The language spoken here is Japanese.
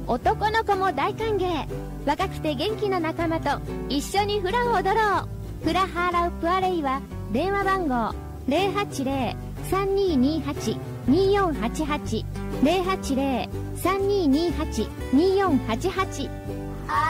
男の子も大歓迎。若くて元気な仲間と一緒にフラを踊ろう。フラハーラウプアレイは電話番号 080-3228-2488 080-3228-2488